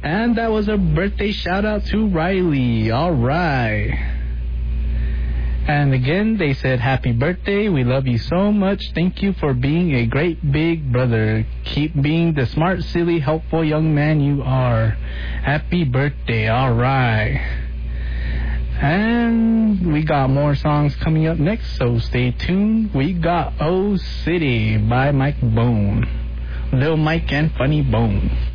And that was a birthday shout out to Riley. All right. And again, they said, happy birthday. We love you so much. Thank you for being a great big brother. Keep being the smart, silly, helpful young man you are. Happy birthday. All right. And we got more songs coming up next, so stay tuned. We got O City by Mike Bone. Lil Mike and Funny Bone.